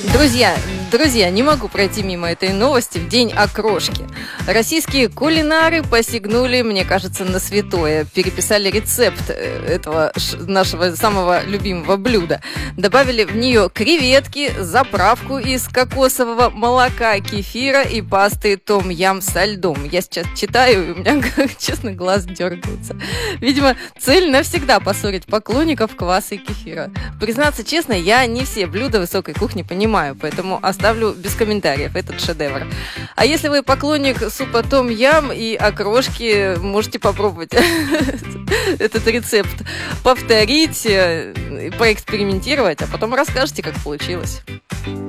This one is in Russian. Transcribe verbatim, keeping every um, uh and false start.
Друзья, друзья, не могу пройти мимо этой новости в день окрошки. Российские кулинары посягнули, мне кажется, на святое. Переписали рецепт этого нашего самого любимого блюда. Добавили в нее креветки, заправку из кокосового молока, кефира и пасты том-ям со льдом. Я сейчас читаю, и у меня, честно, глаз дергается. Видимо, цель навсегда поссорить поклонников кваса и кефира. Признаться честно, я не все блюда высокой кухни понимаю, поэтому оставлю без комментариев этот шедевр. А если вы поклонник супа том-ям и окрошки, можете попробовать этот рецепт повторить, проэкспериментировать, а потом расскажете, как получилось.